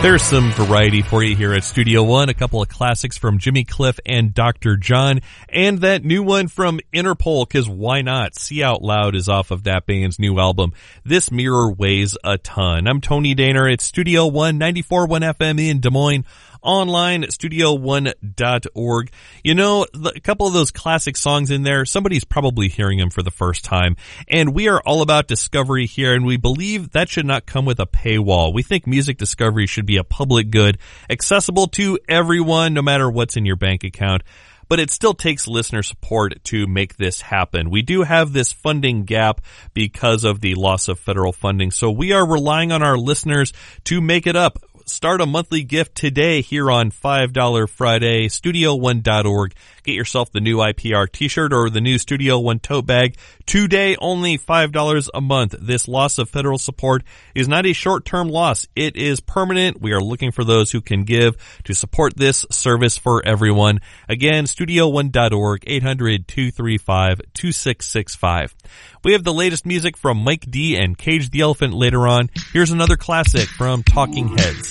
There's some variety for you here at Studio One. A couple of classics from Jimmy Cliff and Dr. John, and that new one from Interpol, because why not? See Out Loud is off of that band's new album, This Mirror Weighs a Ton. I'm Tony Daner. It's Studio One, 94.1 FM in Des Moines. Online at studio1.org. You know, a couple of those classic songs in there, somebody's probably hearing them for the first time. And we are all about discovery here, and we believe that should not come with a paywall. We think music discovery should be a public good, accessible to everyone, no matter what's in your bank account. But it still takes listener support to make this happen. We do have this funding gap because of the loss of federal funding, so we are relying on our listeners to make it up. Start a monthly gift today here on $5 Friday, studio1.org. Get yourself the new IPR t-shirt or the new Studio One tote bag. Today, only $5 a month. This loss of federal support is not a short-term loss. It is permanent. We are looking for those who can give to support this service for everyone. Again, studio1.org, 800-235-2665. We have the latest music from Mike D and Cage the Elephant later on. Here's another classic from Talking Heads.